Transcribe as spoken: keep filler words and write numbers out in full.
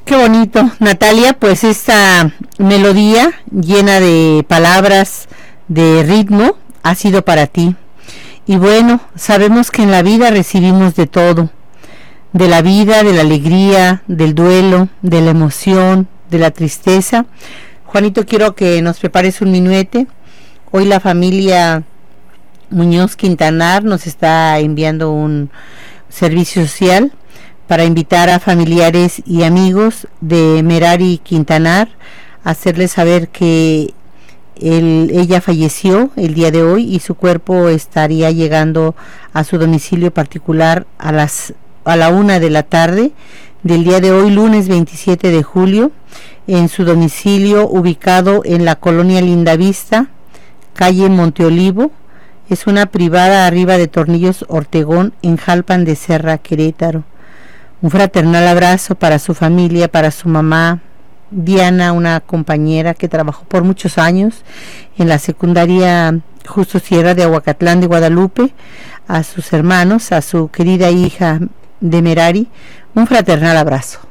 Qué bonito, Natalia, pues esta melodía llena de palabras, de ritmo, ha sido para ti. Y bueno, sabemos que en la vida recibimos de todo, de la vida, de la alegría, del duelo, de la emoción, de la tristeza. Juanito, quiero que nos prepares un minuete. Hoy la familia Muñoz Quintanar nos está enviando un servicio social para invitar a familiares y amigos de Merari Quintanar a hacerles saber que el, ella falleció el día de hoy y su cuerpo estaría llegando a su domicilio particular a las a la una de la tarde del día de hoy, lunes veintisiete de julio, en su domicilio ubicado en la colonia Lindavista, calle Monteolivo. Es una privada arriba de Tornillos Ortegón, en Jalpan de Serra, Querétaro. Un fraternal abrazo para su familia, para su mamá Diana, una compañera que trabajó por muchos años en la secundaria Justo Sierra de Aguacatlán de Guadalupe, a sus hermanos, a su querida hija de Merari, un fraternal abrazo.